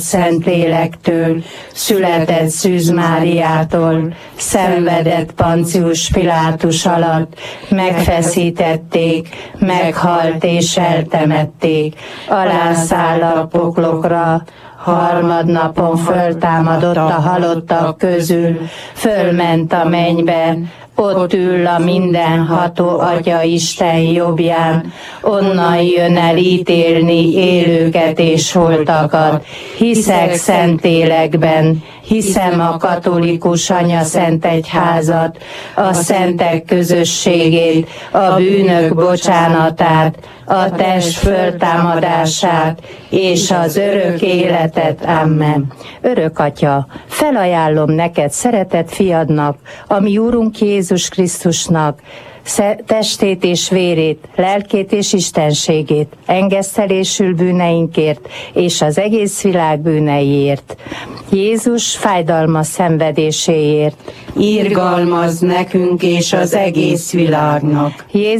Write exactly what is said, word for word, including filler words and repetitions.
Szentlélektől, született Szűz Máriától, szenvedett Poncius Pilátus alatt, megfeszítették, meghalt és eltemették, alászáll a poklokra, harmadnapon föltámadott a halottak közül, fölment a mennybe, ott ül a mindenható Atya Isten jobbján, onnan jön el ítélni élőket és holtakat. Hiszek Szentlélekben, hiszem a katolikus anyaszentegyházat, a szentek közösségét, a bűnök bocsánatát, a test föltámadását és az örök életet. Amen. Örök Atya, felajánlom neked szeretett fiadnak, a mi Úrunk Jézus Krisztusnak, testét és vérét, lelkét és istenségét, engesztelésül bűneinkért és az egész világ bűneiért. Jézus fájdalmas szenvedéséért. Irgalmazz nekünk és az egész világnak. Jézus